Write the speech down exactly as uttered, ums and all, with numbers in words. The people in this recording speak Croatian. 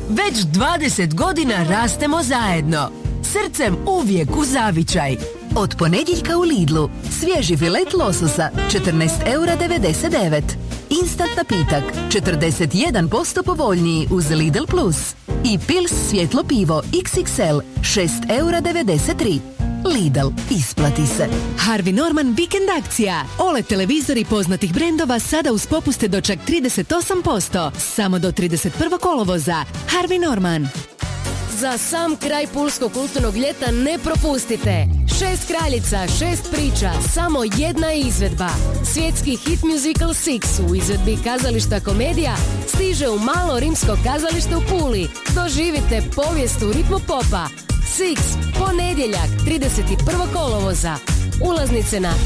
Već dvadeset godina rastemo zajedno. Srcem uvijek u zavičaj. Od ponedjeljka u Lidlu. Svježi filet lososa četrnaest eura devedeset devet. Instant napitak četrdeset jedan posto povoljniji uz Lidl Plus. I Pils svjetlo pivo iks iks el šest eura devedeset tri. Lidl, isplati se. Harvey Norman vikend akcija. O L E D televizori poznatih brendova sada uz popuste do čak trideset osam posto. Samo do trideset prvog kolovoza. Harvey Norman. Za sam kraj pulskog kulturnog ljeta ne propustite. Šest kraljica, šest priča, samo jedna izvedba. Svjetski hit musical Six u izvedbi kazališta Komedija stiže u malo rimsko kazalište u Puli. Doživite povijest u ritmu popa. Six, ponedjeljak, trideset prvog kolovoza. Ulaznice na